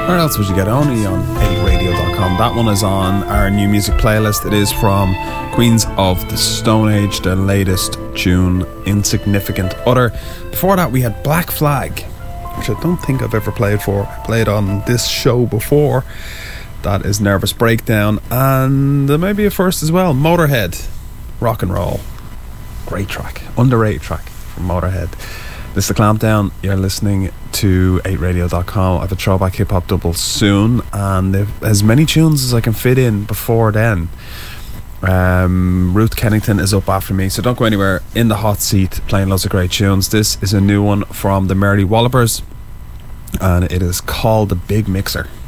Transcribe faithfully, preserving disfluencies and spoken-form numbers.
Where else would you get? Only on eight radio dot com. That one is on our new music playlist. It is from Queens of the Stone Age, their latest tune, Insignificant Other. Before that, we had Black Flag, which I don't think I've ever played for. Played on this show before. That is Nervous Breakdown, and there may be a first as well. Motorhead, Rock and Roll. Great track, underrated track from Motorhead. This is The Clampdown. You're listening to eight radio dot com. I have a throwback hip hop double soon, and as many tunes as I can fit in before then. Um, Ruth Kennington is up after me, so don't go anywhere. In the hot seat, playing loads of great tunes. This is a new one from the Merrily Wallopers, and it is called The Big Mixer.